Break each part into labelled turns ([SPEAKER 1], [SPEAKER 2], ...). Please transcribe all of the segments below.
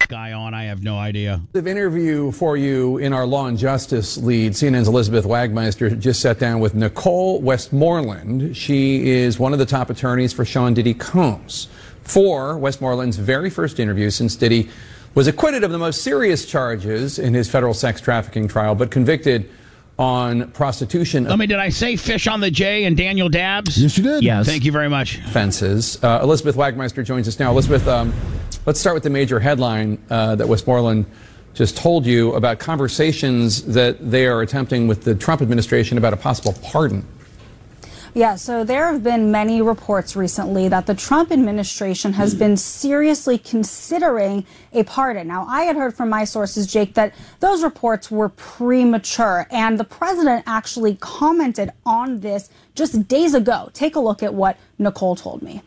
[SPEAKER 1] guy on? I have no idea.
[SPEAKER 2] The interview for you in our Law and Justice lead. CNN's Elizabeth Wagmeister just sat down with Nicole Westmoreland. She is one of the top attorneys for Sean Diddy Combs. For Westmoreland's very first interview since Diddy was acquitted of the most serious charges in his federal sex trafficking trial, but convicted on prostitution.
[SPEAKER 1] Did I say fish on the J and Daniel Dabbs?
[SPEAKER 3] Yes, you did.
[SPEAKER 1] Yes. Thank you very much.
[SPEAKER 2] Offenses. Elizabeth Wagmeister joins us now. Elizabeth, let's start with the major headline that Westmoreland just told you about conversations that they are attempting with the Trump administration about a possible pardon.
[SPEAKER 4] Yeah, so there have been many reports recently that the Trump administration has been seriously considering a pardon. Now, I had heard from my sources, Jake, that those reports were premature, and the president actually commented on this just days ago. Take a look at what Nicole told me.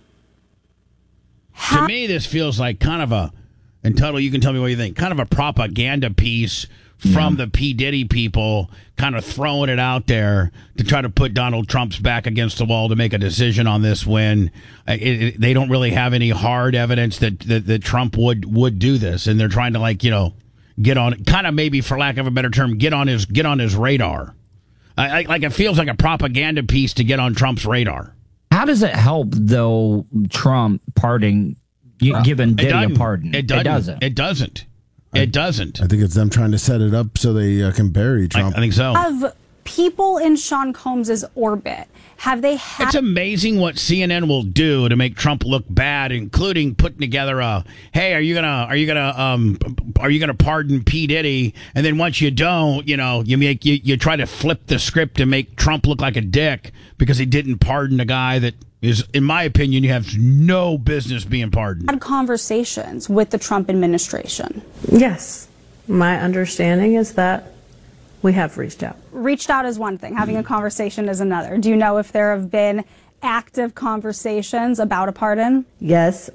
[SPEAKER 1] To me, this feels like kind of a, and Tuttle, you can tell me what you think, kind of a propaganda piece from the P. Diddy people, kind of throwing it out there to try to put Donald Trump's back against the wall to make a decision on this when they don't really have any hard evidence that Trump would do this. And they're trying to, get on, kind of maybe for lack of a better term, get on his radar. It feels like a propaganda piece to get on Trump's radar.
[SPEAKER 5] How does it help, though, Trump giving Diddy a pardon?
[SPEAKER 1] It doesn't. It doesn't. It doesn't.
[SPEAKER 3] I think it's them trying to set it up so they can bury Trump.
[SPEAKER 1] I think so.
[SPEAKER 4] Of people in Sean Combs's orbit, have they had...
[SPEAKER 1] It's amazing what CNN will do to make Trump look bad, including putting together a, hey, are you gonna pardon P. Diddy? And then once you don't, you try to flip the script and make Trump look like a dick because he didn't pardon a guy that is, in my opinion, you have no business being pardoned.
[SPEAKER 4] Had conversations with the Trump administration.
[SPEAKER 6] Yes. My understanding is that we have reached out.
[SPEAKER 4] Reached out is one thing. Having a conversation is another. Do you know if there have been active conversations about a pardon?
[SPEAKER 6] Yes,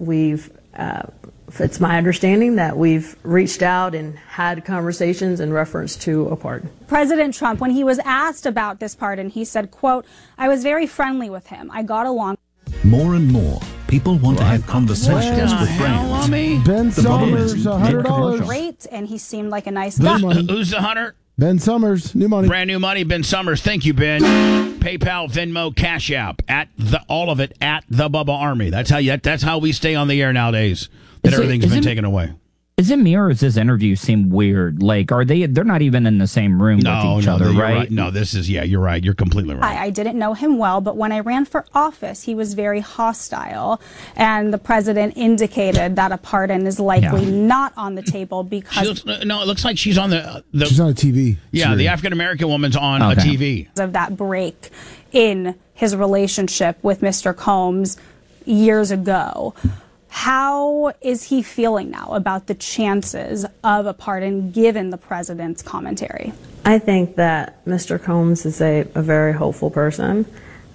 [SPEAKER 6] it's my understanding that we've reached out and had conversations in reference to a pardon.
[SPEAKER 4] President Trump, when he was asked about this pardon, he said, quote, "I was very friendly with him. I got along."
[SPEAKER 7] More and more people want to have conversations with brands.
[SPEAKER 3] Ben Summers, $100.
[SPEAKER 4] Great, and he seemed like a nice guy.
[SPEAKER 1] Who's the hunter?
[SPEAKER 3] Ben Summers, new money.
[SPEAKER 1] Brand new money, Ben Summers. Thank you, Ben. PayPal, Venmo, Cash App, all of it at the Bubba Army. That's how we stay on the air nowadays. That everything's been taken away.
[SPEAKER 5] Is it me or does this interview seem weird? Like, they're not even in the same room with each other, right?
[SPEAKER 1] Right. No, you're right. You're completely right.
[SPEAKER 4] I didn't know him well, but when I ran for office, he was very hostile. And the president indicated that a pardon is likely not on the table because...
[SPEAKER 1] it looks like she's on
[SPEAKER 3] she's on a TV.
[SPEAKER 1] Yeah,
[SPEAKER 3] screen.
[SPEAKER 1] The African-American woman's on a TV.
[SPEAKER 4] Of that break in his relationship with Mr. Combs years ago. How is he feeling now about the chances of a pardon given the president's commentary?
[SPEAKER 6] I think that Mr. Combs is a very hopeful person,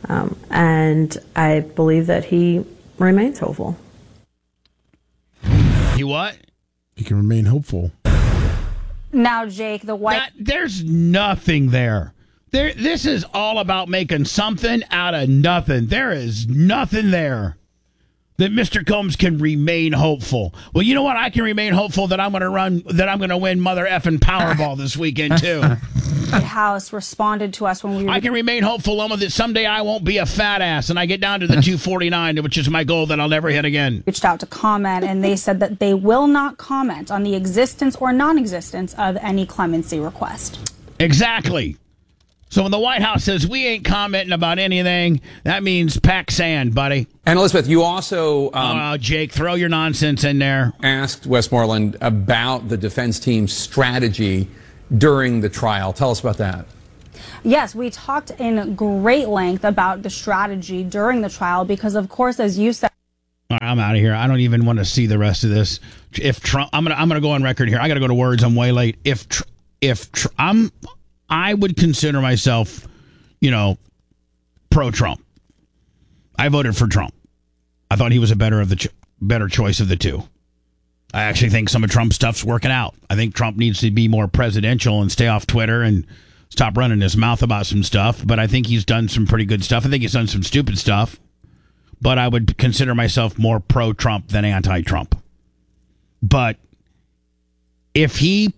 [SPEAKER 6] and I believe that he remains hopeful.
[SPEAKER 1] He what?
[SPEAKER 3] He can remain hopeful.
[SPEAKER 4] Now, Jake,
[SPEAKER 1] there's nothing there. This is all about making something out of nothing. There is nothing there. That Mr. Combs can remain hopeful. Well, you know what? I can remain hopeful that I'm going to win mother effing Powerball this weekend too.
[SPEAKER 4] White House responded to us when we were...
[SPEAKER 1] I can remain hopeful, Loma, that someday I won't be a fat ass and I get down to the 249, which is my goal that I'll never hit again.
[SPEAKER 4] Reached out to comment, and they said that they will not comment on the existence or non-existence of any clemency request.
[SPEAKER 1] Exactly. So when the White House says we ain't commenting about anything, that means pack sand, buddy.
[SPEAKER 2] And Elizabeth, you also...
[SPEAKER 1] Jake, throw your nonsense in there.
[SPEAKER 2] Asked Westmoreland about the defense team's strategy during the trial. Tell us about that.
[SPEAKER 4] Yes, we talked in great length about the strategy during the trial because, of course, as you said...
[SPEAKER 1] All right, I'm out of here. I don't even want to see the rest of this. If Trump... I'm gonna go on record here. I got to go to words. I'm way late. I would consider myself, pro-Trump. I voted for Trump. I thought he was a better choice of the two. I actually think some of Trump's stuff's working out. I think Trump needs to be more presidential and stay off Twitter and stop running his mouth about some stuff. But I think he's done some pretty good stuff. I think he's done some stupid stuff. But I would consider myself more pro-Trump than anti-Trump. But if he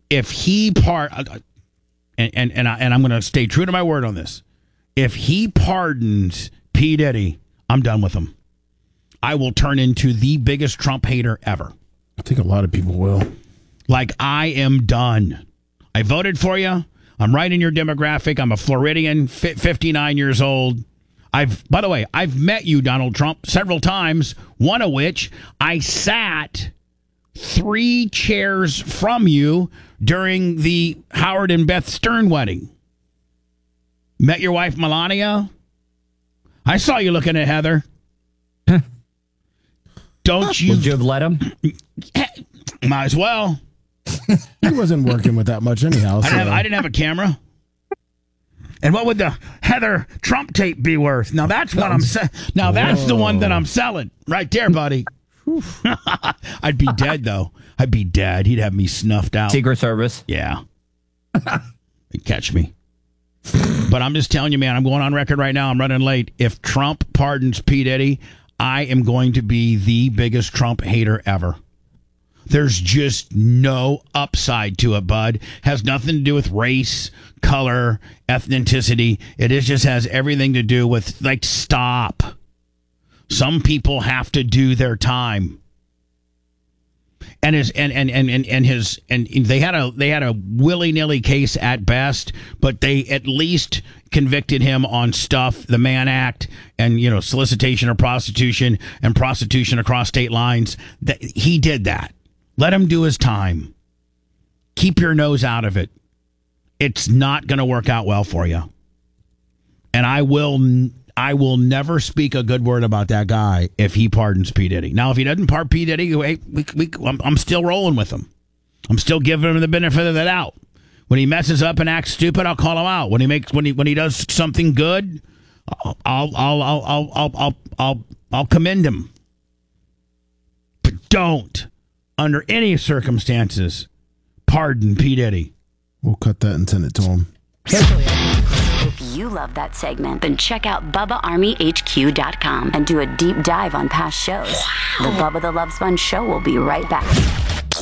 [SPEAKER 1] and I'm going to stay true to my word on this. If he pardons P. Diddy, I'm done with him. I will turn into the biggest Trump hater ever.
[SPEAKER 3] I think a lot of people will.
[SPEAKER 1] Like, I am done. I voted for you. I'm right in your demographic. I'm a Floridian, 59 years old. By the way, I've met you, Donald Trump, several times, one of which I sat 3 chairs from you during the Howard and Beth Stern wedding. Met your wife, Melania. I saw you looking at Heather. Don't you?
[SPEAKER 5] Would you have let him?
[SPEAKER 1] Might as well.
[SPEAKER 3] He wasn't working with that much anyhow. So.
[SPEAKER 1] I didn't have a camera. And what would the Heather Trump tape be worth? Now that's what I'm selling. Now that's the one that I'm selling right there, buddy. I'd be dead though. I'd be dead. He'd have me snuffed out.
[SPEAKER 5] Secret Service.
[SPEAKER 1] Yeah. He'd catch me. But I'm just telling you, man, I'm going on record right now. I'm running late. If Trump pardons P. Diddy, I am going to be the biggest Trump hater ever. There's just no upside to it, bud. Has nothing to do with race, color, ethnicity. Just has everything to do with, like, stop. Some people have to do their time. And they had a willy-nilly case at best, but they at least convicted him on stuff, the Mann Act, and solicitation of prostitution and prostitution across state lines. That he did that. Let him do his time. Keep your nose out of it. It's not going to work out well for you. And I will never speak a good word about that guy if he pardons P. Diddy. Now, if he doesn't pardon P. Diddy, I'm still rolling with him. I'm still giving him the benefit of the doubt. When he messes up and acts stupid, I'll call him out. When he does something good, I'll commend him. But don't, under any circumstances, pardon P. Diddy.
[SPEAKER 3] We'll cut that and send it to him.
[SPEAKER 8] If you love that segment, then check out BubbaArmyHQ.com and do a deep dive on past shows. The Bubba the Love Sponge Show will be right back.